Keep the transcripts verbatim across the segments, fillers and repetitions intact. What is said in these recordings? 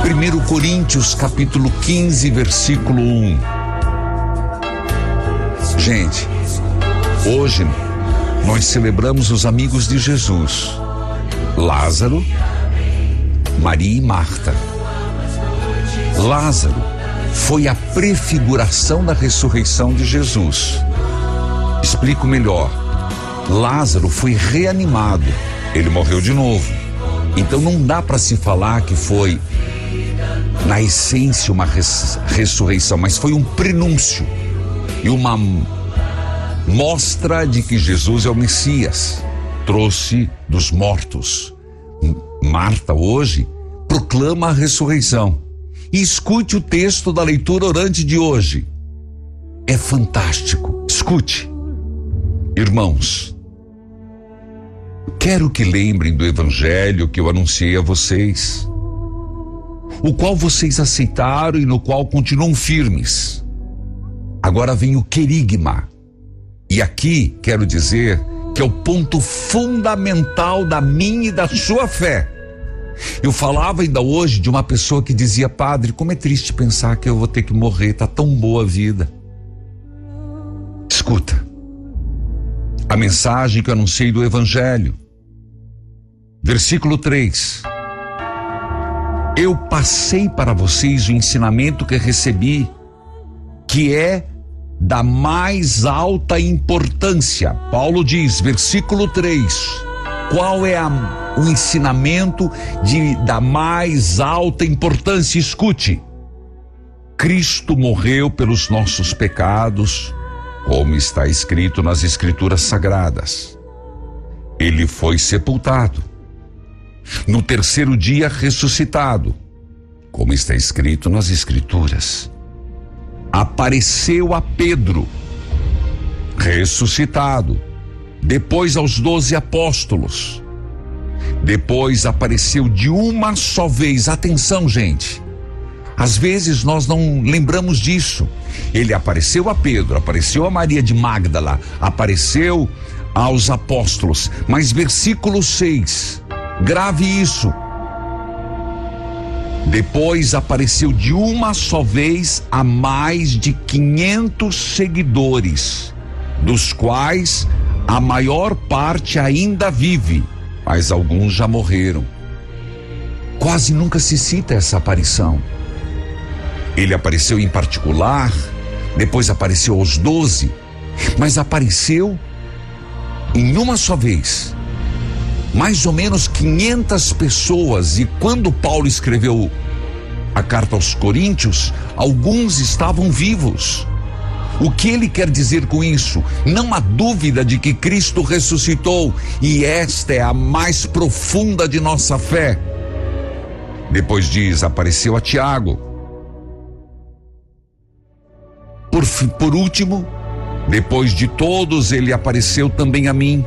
primeiro Coríntios, capítulo quinze, versículo um. Gente, hoje nós celebramos os amigos de Jesus, Lázaro, Maria e Marta. Lázaro foi a prefiguração da ressurreição de Jesus. Explico melhor. Lázaro foi reanimado, ele morreu de novo. Então não dá para se falar que foi, na essência, uma res, ressurreição, mas foi um prenúncio e uma mostra de que Jesus é o Messias, trouxe dos mortos. Marta hoje proclama a ressurreição. E escute o texto da leitura orante de hoje. É fantástico. Escute. Irmãos, quero que lembrem do evangelho que eu anunciei a vocês, o qual vocês aceitaram e no qual continuam firmes. Agora vem o querigma. E aqui quero dizer que é o ponto fundamental da minha e da sua fé. Eu falava ainda hoje de uma pessoa que dizia: padre, como é triste pensar que eu vou ter que morrer, tá tão boa a vida. Escuta, a mensagem que eu anunciei do evangelho, versículo três. Eu passei para vocês o ensinamento que recebi, que é da mais alta importância. Paulo diz, versículo três, qual é a, o ensinamento de, da mais alta importância? Escute. Cristo morreu pelos nossos pecados, como está escrito nas Escrituras Sagradas. Ele foi sepultado. No terceiro dia ressuscitado, como está escrito nas Escrituras. Apareceu a Pedro, ressuscitado. Depois aos doze apóstolos. Depois apareceu de uma só vez. Atenção, gente. Às vezes nós não lembramos disso. Ele apareceu a Pedro, apareceu a Maria de Magdala, apareceu aos apóstolos. Mas versículo seis, grave isso. Depois apareceu de uma só vez a mais de quinhentos seguidores, dos quais a maior parte ainda vive, mas alguns já morreram. Quase nunca se cita essa aparição. Ele apareceu em particular, depois apareceu aos doze, mas apareceu em uma só vez. Mais ou menos quinhentas pessoas, e quando Paulo escreveu a carta aos Coríntios, alguns estavam vivos. O que ele quer dizer com isso? Não há dúvida de que Cristo ressuscitou, e esta é a mais profunda de nossa fé. Depois diz, apareceu a Tiago. Por, por último, depois de todos, ele apareceu também a mim,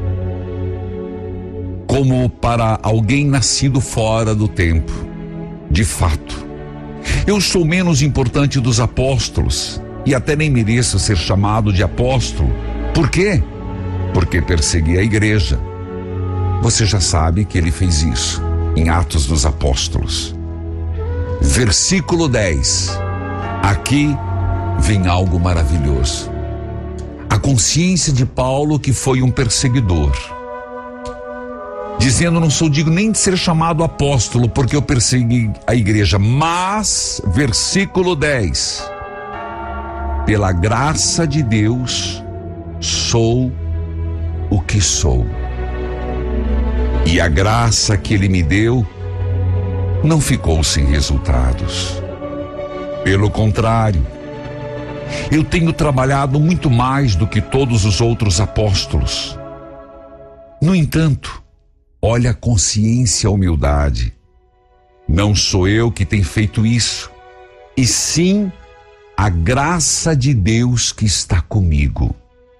como para alguém nascido fora do tempo. De fato, eu sou menos importante dos apóstolos e até nem mereço ser chamado de apóstolo. Por quê? Porque persegui a igreja. Você já sabe que ele fez isso em Atos dos Apóstolos. Versículo dez. Aqui vem algo maravilhoso. A consciência de Paulo, que foi um perseguidor, dizendo, não sou digno nem de ser chamado apóstolo, porque eu persegui a igreja. Mas, versículo dez, pela graça de Deus, sou o que sou. E a graça que ele me deu não ficou sem resultados. Pelo contrário, eu tenho trabalhado muito mais do que todos os outros apóstolos. No entanto, olha a consciência, a humildade. Não sou eu que tenho feito isso, e sim a graça de Deus que está comigo.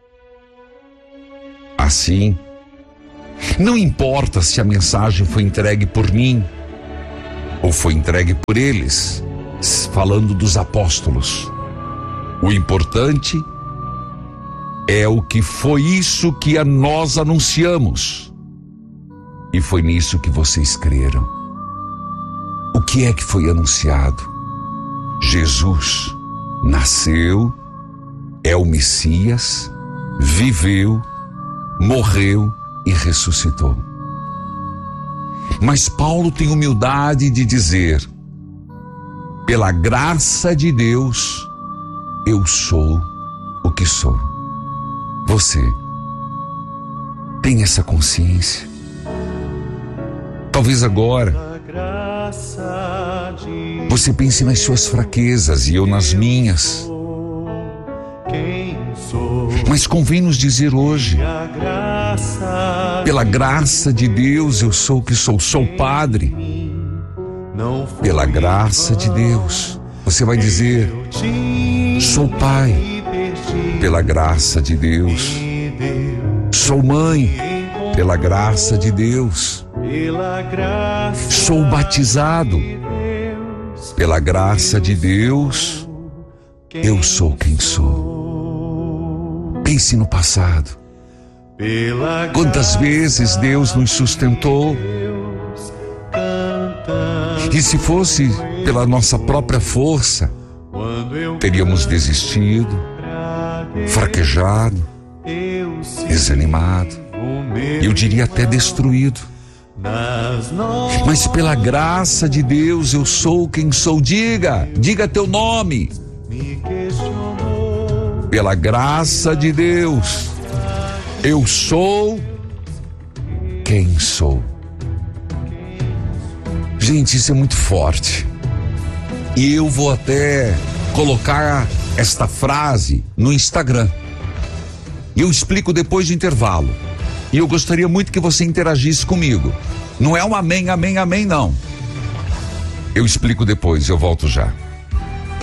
Assim, não importa se a mensagem foi entregue por mim ou foi entregue por eles, falando dos apóstolos. O importante é o que foi isso que a nós anunciamos. E foi nisso que vocês creram. O que é que foi anunciado? Jesus nasceu, é o Messias, viveu, morreu e ressuscitou. Mas Paulo tem humildade de dizer: pela graça de Deus, eu sou o que sou. Você tem essa consciência? Talvez agora você pense nas suas fraquezas e eu nas minhas. Mas convém nos dizer hoje: pela graça de Deus eu sou o que sou. Sou padre. Pela graça de Deus. Você vai dizer: sou pai. Pela graça de Deus. Sou mãe. Pela graça de Deus. Sou batizado. Pela graça de Deus, eu sou quem sou. Pense no passado. Quantas vezes Deus nos sustentou? E se fosse pela nossa própria força, teríamos desistido, fraquejado, desanimado, eu diria até destruído. Mas pela graça de Deus eu sou quem sou. Diga, diga teu nome. Pela graça de Deus eu sou quem sou. Gente, isso é muito forte. E eu vou até colocar esta frase no Instagram. E eu explico depois do intervalo. E eu gostaria muito que você interagisse comigo. Não é um amém, amém, amém, não. Eu explico depois, eu volto já.